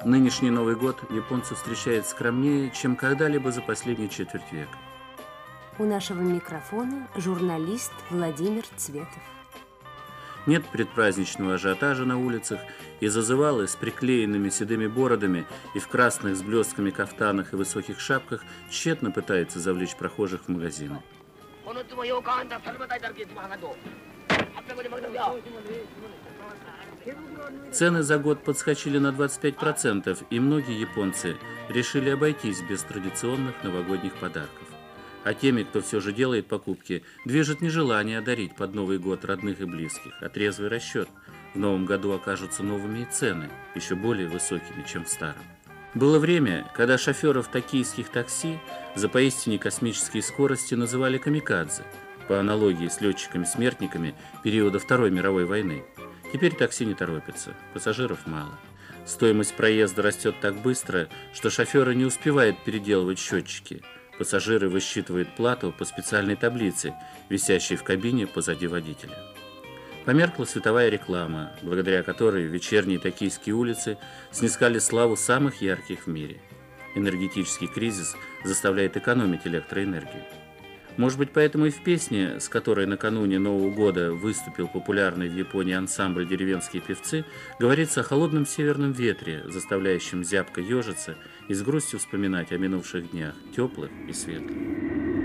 Нынешний Новый год японцы встречают скромнее, чем когда-либо за последние четверть века. У нашего микрофона журналист Владимир Цветов. Нет предпраздничного ажиотажа на улицах, и зазывалы с приклеенными седыми бородами и в красных с блестками кафтанах и высоких шапках тщетно пытаются завлечь прохожих в магазины. Цены за год подскочили на 25%, и многие японцы решили обойтись без традиционных новогодних подарков. А теми, кто все же делает покупки, движет не желание одарить под Новый год родных и близких, а трезвый расчет. В новом году окажутся новыми и цены, еще более высокими, чем в старом. Было время, когда шоферов токийских такси за поистине космические скорости называли камикадзе, по аналогии с летчиками-смертниками периода Второй мировой войны. Теперь такси не торопятся, пассажиров мало. Стоимость проезда растет так быстро, что шоферы не успевают переделывать счетчики. Пассажиры высчитывают плату по специальной таблице, висящей в кабине позади водителя. Померкла световая реклама, благодаря которой вечерние токийские улицы снискали славу самых ярких в мире. Энергетический кризис заставляет экономить электроэнергию. Может быть, поэтому и в песне, с которой накануне Нового года выступил популярный в Японии ансамбль «Деревенские певцы», говорится о холодном северном ветре, заставляющем зябко ежиться и с грустью вспоминать о минувших днях, теплых и светлых.